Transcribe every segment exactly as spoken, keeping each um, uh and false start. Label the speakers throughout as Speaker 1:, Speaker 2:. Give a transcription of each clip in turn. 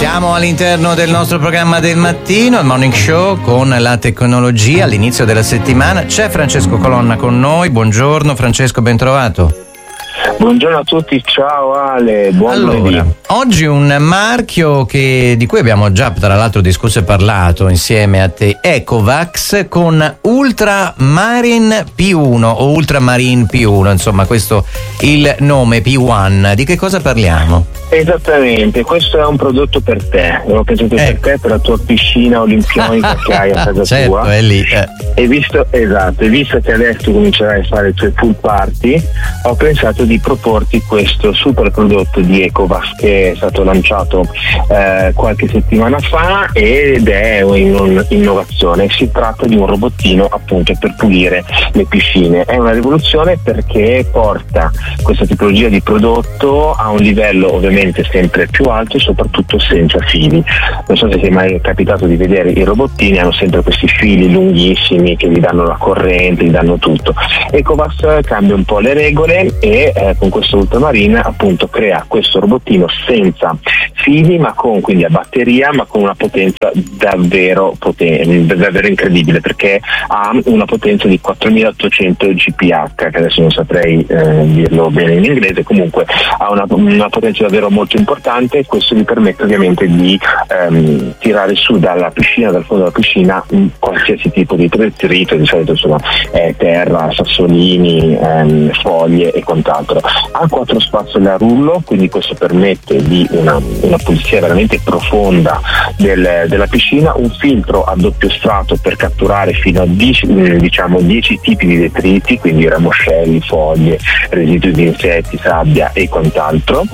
Speaker 1: Siamo all'interno del nostro programma del mattino, il Morning Show con la tecnologia all'inizio della settimana. C'è Francesco Colonna con noi. Buongiorno Francesco, ben trovato.
Speaker 2: Buongiorno a tutti, ciao Ale, buon
Speaker 1: allora,
Speaker 2: lunedì.
Speaker 1: Oggi un marchio che, di cui abbiamo già tra l'altro discusso e parlato insieme a te, Ecovacs, con Ultramarine P uno o Ultramarine P uno, insomma questo il nome P uno. Di che cosa parliamo?
Speaker 2: Esattamente, questo è un prodotto per te, l'ho pensato eh. per te, per la tua piscina olimpionica che hai a casa
Speaker 1: certo,
Speaker 2: tua.
Speaker 1: È lì, eh.
Speaker 2: E visto, esatto, e visto che adesso comincerai a fare i tuoi pool party, ho pensato di proporti questo super prodotto di Ecovacs che è stato lanciato eh, qualche settimana fa ed è un'innovazione. Si tratta di un robottino appunto per pulire le piscine. È una rivoluzione perché porta questa tipologia di prodotto a un livello ovviamente sempre più alto e soprattutto senza fili. Non so se ti è mai capitato di vedere i robottini, hanno sempre questi fili lunghissimi che gli danno la corrente, gli danno tutto. Ecovacs cambia un po' le regole e eh, con questo Ultramarine appunto crea questo robottino senza fili, ma con quindi a batteria, ma con una potenza davvero potente, davvero incredibile, perché ha una potenza di quattromilaottocento G P H, che adesso non saprei eh, dirlo bene in inglese, comunque ha una, una potenza davvero molto importante e questo gli permette ovviamente di ehm, tirare su dalla piscina, dal fondo della piscina, qualsiasi tipo di detrito, di solito insomma eh, terra, sassolini, ehm, foglie e quant'altro. Ha quattro spazzole a rullo, quindi questo permette di una, una pulizia veramente profonda del, della piscina, un filtro a doppio strato per catturare fino a dieci, diciamo dieci tipi di detriti, quindi ramoscelli, foglie, residui di insetti, sabbia e quant'altro.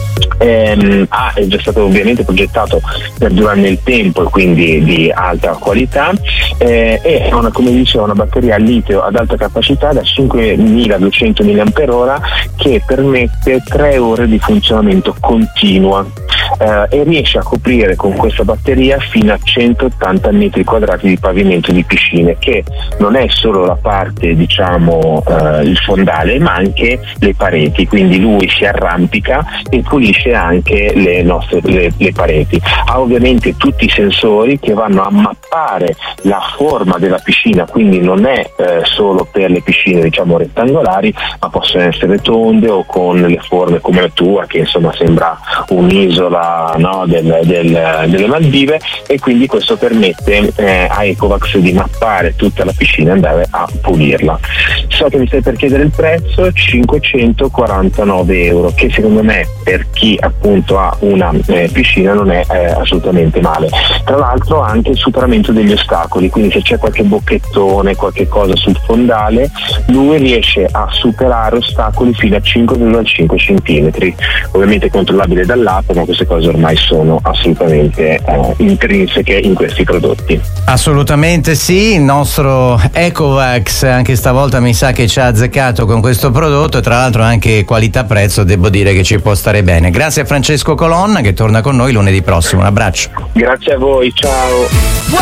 Speaker 2: Ehm, ah, è già stato ovviamente progettato per durare nel tempo e quindi di alta qualità eh, e ha una, come dicevo, una batteria a litio ad alta capacità da cinquemiladuecento milliamperi orari che permette tre ore di funzionamento continua eh, e riesce a coprire con questa batteria fino a centottanta metri quadrati di pavimento di piscine, che non è solo la parte diciamo eh, il fondale ma anche le pareti, quindi lui si arrampica e pulisce anche le nostre le, le pareti. Ha ovviamente tutti i sensori che vanno a mappare la forma della piscina, quindi non è eh, solo per le piscine diciamo rettangolari, ma possono essere tonde o con le forme come la tua, che insomma sembra un'isola, no, del, del, delle Maldive, e quindi questo permette eh, a Ecovacs di mappare tutta la piscina e andare a pulirla. So che mi stai per chiedere il prezzo, cinquecentoquarantanove euro, che secondo me per chi appunto ha una eh, piscina non è eh, assolutamente male. Tra l'altro ha anche il superamento degli ostacoli, quindi se c'è qualche bocchettone, qualche cosa sul fondale, lui riesce a superare ostacoli fino a cinque virgola cinque centimetri, ovviamente controllabile dall'app, ma queste cose ormai sono assolutamente eh, intrinseche in questi prodotti.
Speaker 1: Assolutamente sì, il nostro Ecovacs anche stavolta mi sa che ci ha azzeccato con questo prodotto e tra l'altro anche qualità-prezzo devo dire che ci può stare bene. Grazie a Francesco Colonna che torna con noi lunedì prossimo, un abbraccio.
Speaker 2: Grazie a voi, ciao.